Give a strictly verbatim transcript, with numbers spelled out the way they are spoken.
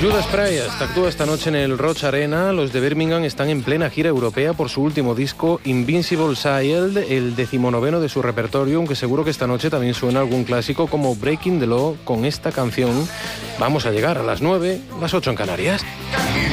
Judas Priest actúa esta noche en el Roch Arena. Los de Birmingham están en plena gira europea por su último disco, Invincible Child, el decimonoveno de su repertorio, aunque seguro que esta noche también suena algún clásico como Breaking the Law. Con esta canción vamos a llegar a las nueve, las ocho en Canarias.